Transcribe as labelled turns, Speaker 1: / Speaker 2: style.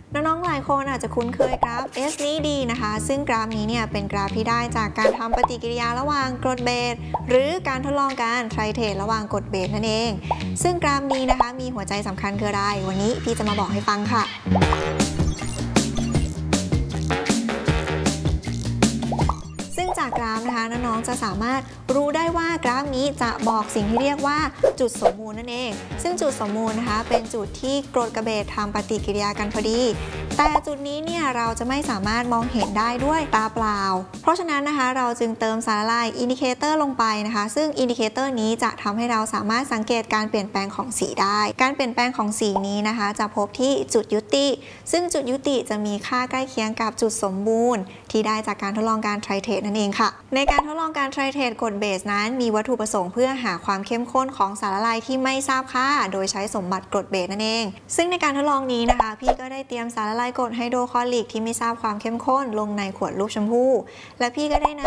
Speaker 1: น้องๆหลายคนอาจจะคุ้นเคยกราฟ S นี้ดีนะคะซึ่งกราฟนี้เนี่ยเป็นกราฟที่ได้จากการทำปฏิกิริยาระหว่างกรดเบสหรือการทดลองการไทรเทรตระหว่างกรดเบสนั่นเองซึ่งกราฟนี้นะคะมีหัวใจสำคัญคืออะไรวันนี้พี่จะมาบอกให้ฟังค่ะซึ่งจากกราฟนะคะน้องๆจะสามารถรู้ได้ว่ากราฟนี้จะบอกสิ่งที่เรียกว่าจุดสมมูลนั่นเองซึ่งจุดสมมูลนะคะเป็นจุดที่กรดกับเบสทำปฏิกิริยากันพอดีแต่จุดนี้เนี่ยเราจะไม่สามารถมองเห็นได้ด้วยตาเปล่าเพราะฉะนั้นนะคะเราจึงเติมสารละลายอินดิเคเตอร์ลงไปนะคะซึ่งอินดิเคเตอร์นี้จะทำให้เราสามารถสังเกตการเปลี่ยนแปลงของสีได้การเปลี่ยนแปลงของสีนี้นะคะจะพบที่จุดยุติซึ่งจุดยุติจะมีค่าใกล้เคียงกับจุดสมบูรณ์ที่ได้จากการทดลองการไทรเทรตนั่นเองค่ะในการทดลองการไทรเทรตกรดเบสนั้นมีวัตถุประสงค์เพื่อหาความเข้มข้นของสารละลายที่ไม่ทราบค่าโดยใช้สมบัติกรดเบสนั่นเองซึ่งในการทดลองนี้นะคะพี่ก็ได้เตรียมสารละลายกรดไฮโดรคลอริกที่ไม่ทราบความเข้มข้นลงในขวดรูปชมพูและพี่ก็ได้นำ